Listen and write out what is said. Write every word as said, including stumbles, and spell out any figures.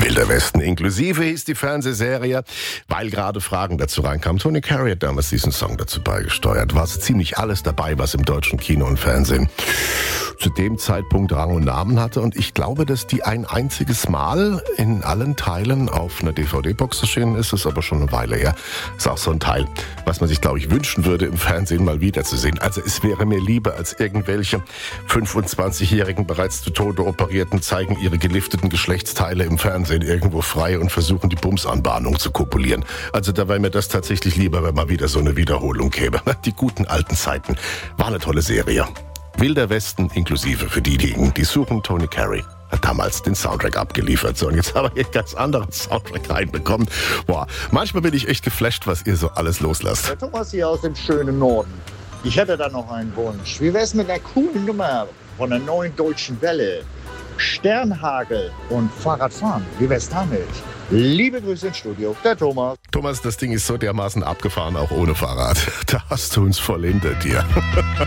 Wilder Westen inklusive hieß die Fernsehserie, weil gerade Fragen dazu reinkamen. Tony Carey hat damals diesen Song dazu beigesteuert. War so ziemlich alles dabei, was im deutschen Kino und Fernsehen zu dem Zeitpunkt Rang und Namen hatte. Und ich glaube, dass die ein einziges Mal in allen Teilen auf einer D V D-Box erschienen ist. Das ist aber schon eine Weile her. Ist auch so ein Teil, was man sich, glaube ich, wünschen würde, im Fernsehen mal wiederzusehen. Also es wäre mir lieber, als irgendwelche fünfundzwanzigjährigen bereits zu Tode operierten zeigen ihre gelifteten Geschlechtsteile im Fernsehen irgendwo frei und versuchen, die Bumsanbahnung zu kopulieren. Also da wäre mir das tatsächlich lieber, wenn mal wieder so eine Wiederholung käme. Die guten alten Zeiten. War eine tolle Serie. Wilder Westen inklusive für diejenigen, die suchen. Tony Carey hat damals den Soundtrack abgeliefert. So, und jetzt haben wir hier einen ganz anderen Soundtrack reinbekommen. Boah, manchmal bin ich echt geflasht, was ihr so alles loslasst. Der Thomas hier aus dem schönen Norden. Ich hätte da noch einen Wunsch. Wie wär's mit einer coolen Nummer von der neuen Deutschen Welle? Sternhagel und Fahrradfahren. Wie wär's damit? Liebe Grüße ins Studio, der Thomas. Thomas, das Ding ist so dermaßen abgefahren, auch ohne Fahrrad. Da hast du uns voll hinter dir.